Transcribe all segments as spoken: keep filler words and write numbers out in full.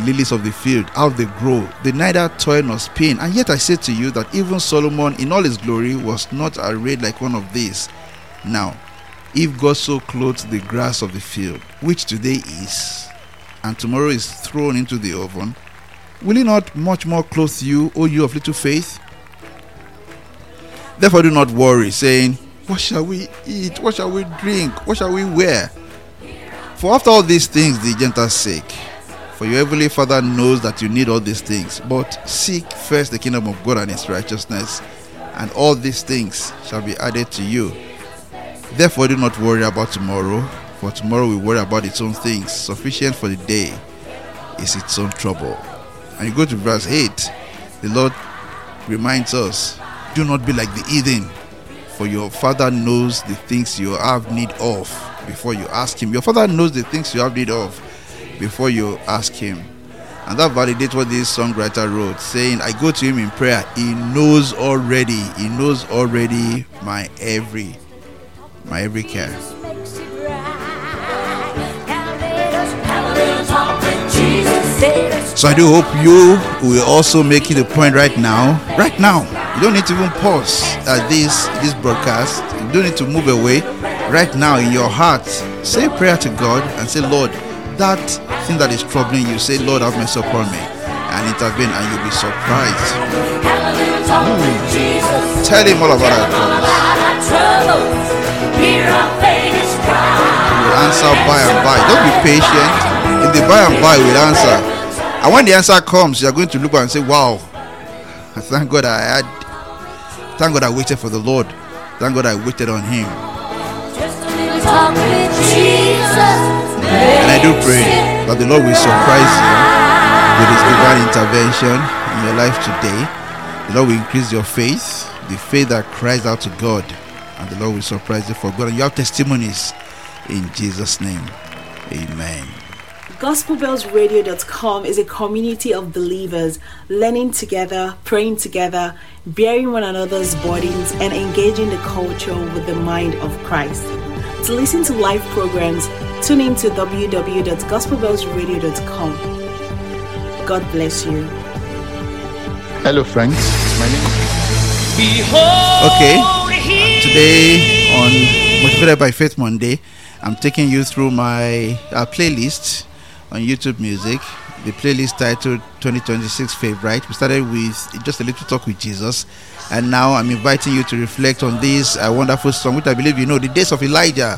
lilies of the field, how they grow, they neither toil nor spin. And yet I say to you that even Solomon in all his glory was not arrayed like one of these. Now, if God so clothes the grass of the field, which today is, and tomorrow is thrown into the oven, will he not much more clothe you, O you of little faith? Therefore do not worry, saying, what shall we eat? What shall we drink? What shall we wear? For after all these things the Gentiles seek. For your heavenly Father knows that you need all these things. But seek first the kingdom of God and his righteousness, and all these things shall be added to you. Therefore do not worry about tomorrow, for tomorrow will worry about its own things. Sufficient for the day is its own trouble. And you go to verse eight. The Lord reminds us, do not be like the heathen, for your Father knows the things you have need of before you ask him. Your Father knows the things you have need of before you ask him. And that validates what this songwriter wrote, saying, I go to him in prayer. He knows already. He knows already my every, my every care. So I do hope you will also make it a point right now. Right now. You don't need to even pause at this, this broadcast. You don't need to move away. Right now in your heart, say a prayer to God and say, Lord, that thing that is troubling you, say, Lord, have mercy upon me, and intervene, and you'll be surprised. Mm. Tell him all about our troubles. He will answer by and by. Don't be patient. In the by and by, will answer. And when the answer comes, you are going to look back and say, wow, thank God I had, thank God I waited for the Lord. Thank God I waited on him. And I do pray that the Lord will surprise you with his divine intervention in your life today. The Lord will increase your faith, the faith that cries out to God, and the Lord will surprise you for God. And you have testimonies in Jesus' name. Amen. Gospel Bells Radio dot com is a community of believers learning together, praying together, bearing one another's burdens, and engaging the culture with the mind of Christ. To listen to live programs, tune in to w w w dot gospel bells radio dot com. God bless you. Hello, friends. My name is... Okay. Today on Motivated by Faith Monday, I'm taking you through my uh, playlist on YouTube Music. The playlist titled twenty twenty-six Favorite. We started with just a little talk with Jesus, and now I'm inviting you to reflect on this uh, wonderful song, which I believe you know, The Days of Elijah.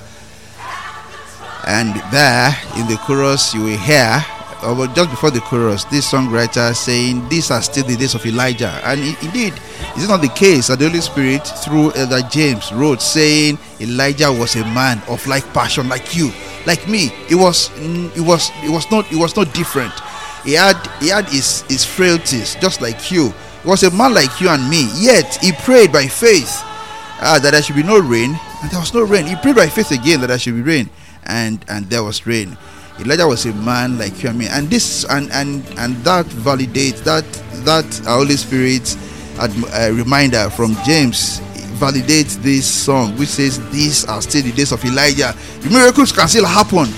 And there in the chorus you will hear, or just before the chorus, this songwriter saying, these are still the days of Elijah. And indeed, is it not the case that the Holy Spirit through Elder James wrote saying Elijah was a man of like passion, like you, like me. It was it was it was not it was not different. He had he had his, his frailties just like you. He was a man like you and me, yet he prayed by faith uh, that there should be no rain, and there was no rain. He prayed by faith again that there should be rain, and and there was rain. Elijah was a man like you and me, and this and and and that validates that that Holy Spirit uh, reminder from James validates this song, which says these are still the days of Elijah. The miracles can still happen.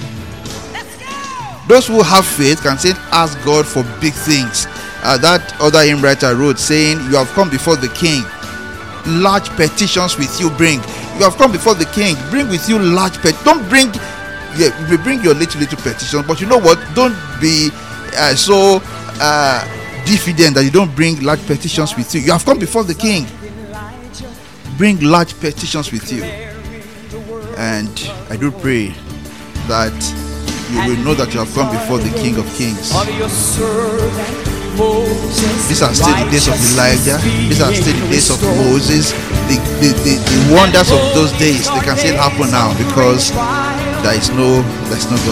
Those who have faith can still ask God for big things. Uh, that other hymn writer wrote saying, you have come before the king, large petitions with you bring. You have come before the king, bring with you large petitions. Don't bring, yeah, you may bring your little little petitions, but you know what, don't be uh, so uh, diffident that you don't bring large petitions with you. You have come before the king, bring large petitions with you. And I do pray that you will know that you have come before the King of Kings. These are still the days of Elijah. These are still the days of Moses. The, the, the, the wonders of those days, they can still happen now, because there is no, there is no God.